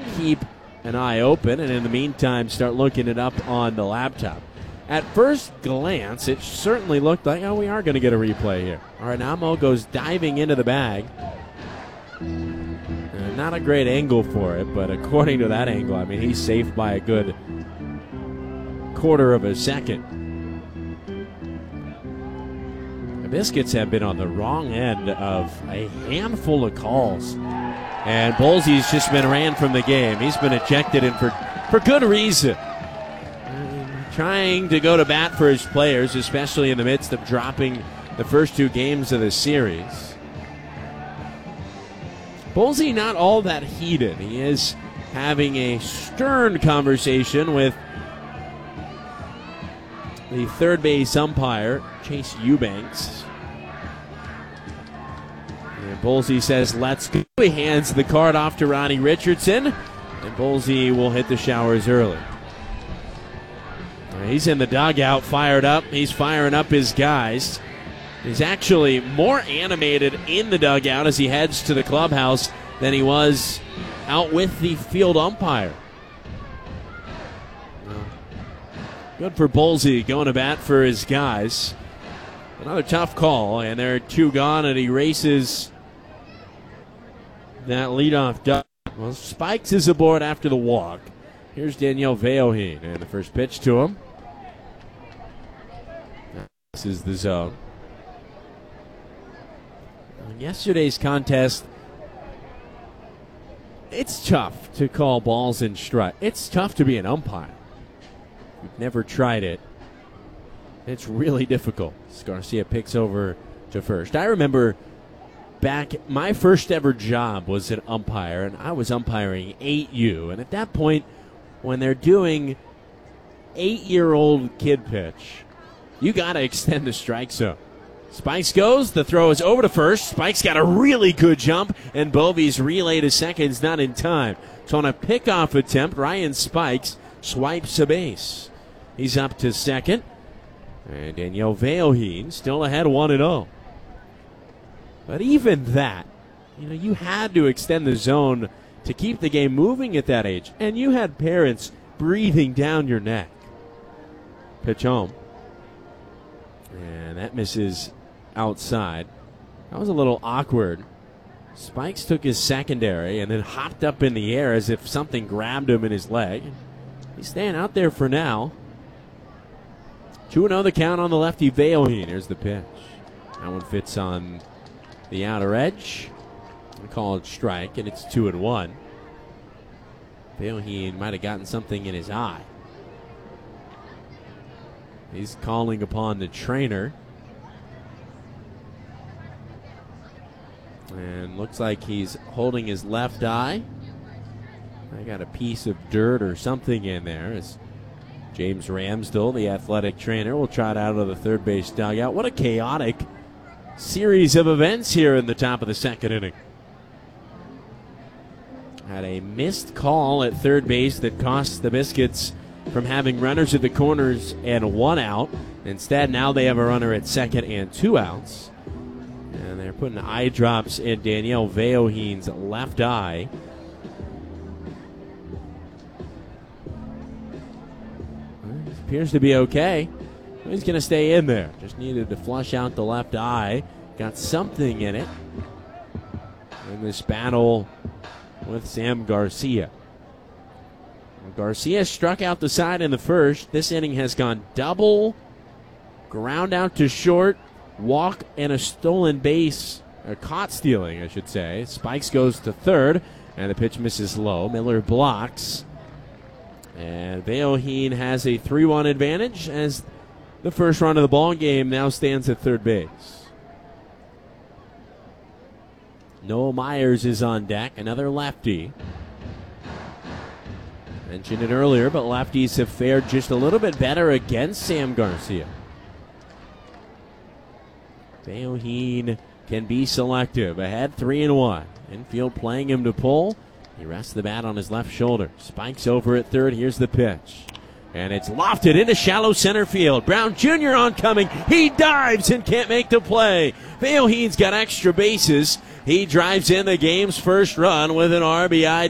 keep an eye open, and in the meantime start looking it up on the laptop. At first glance, it certainly looked like, we are going to get a replay here. All right, Amo goes diving into the bag. Not a great angle for it, but according to that angle, I mean, he's safe by a good quarter of a second. The Biscuits have been on the wrong end of a handful of calls. And Bolsey's just been ran from the game. He's been ejected, and for good reason. Trying to go to bat for his players, especially in the midst of dropping the first two games of the series. Bolsey not all that heated. He is having a stern conversation with the third base umpire, Chase Eubanks. And Bolsey says, let's go. He hands the card off to Ronnie Richardson, and Bolsey will hit the showers early. He's in the dugout, fired up. He's firing up his guys. He's actually more animated in the dugout as he heads to the clubhouse than he was out with the field umpire. Good for Bolsey going to bat for his guys. Another tough call, and there are two gone, and he races that leadoff duck. Well, Spikes is aboard after the walk. Here's Daniel Veoheen, and the first pitch to him. This is the zone. In yesterday's contest, it's tough to call balls in strike. It's tough to be an umpire. You've never tried it. It's really difficult. Garcia picks over to first. I remember back, my first ever job was an umpire, and I was umpiring 8U. And at that point, when they're doing 8-year-old kid pitch, you got to extend the strike zone. Spikes goes. The throw is over to first. Spikes got a really good jump, and Bovey's relay to second's not in time. So on a pickoff attempt, Ryan Spikes swipes a base. He's up to second. And Daniel Veoheen still ahead 1-0. But even that, you had to extend the zone to keep the game moving at that age. And you had parents breathing down your neck. Pitch home. And that misses outside. That was a little awkward. Spikes took his secondary and then hopped up in the air as if something grabbed him in his leg. He's staying out there for now. 2-0 the count on the lefty Veoheen. Here's the pitch. That one fits on the outer edge. We call it strike, and it's 2-1. Veoheen might have gotten something in his eye. He's calling upon the trainer. And looks like he's holding his left eye. I got a piece of dirt or something in there. As James Ramsdell, the athletic trainer, will trot out of the third base dugout. What a chaotic series of events here in the top of the second inning. Had a missed call at third base that cost the Biscuits from having runners at the corners and 1 out. Instead, now they have a runner at second and 2 outs. And they're putting eye drops in Daniel Veoheen's left eye. Appears to be okay. He's going to stay in there. Just needed to flush out the left eye. Got something in it in this battle with Sam Garcia. Garcia struck out the side in the first. This inning has gone double, ground out to short, walk, and a stolen base, or caught stealing, I should say. Spikes goes to third, and the pitch misses low. Miller blocks. And Veoheen has a 3-1 advantage as the first run of the ball game now stands at third base. Noel Myers is on deck, another lefty. Mentioned it earlier, but lefties have fared just a little bit better against Sam Garcia. Veoheen can be selective. Ahead 3-1. Infield playing him to pull. He rests the bat on his left shoulder. Spikes over at third. Here's the pitch. And it's lofted into shallow center field. Brown Jr. oncoming. He dives and can't make the play. Veoheen's got extra bases. He drives in the game's first run with an RBI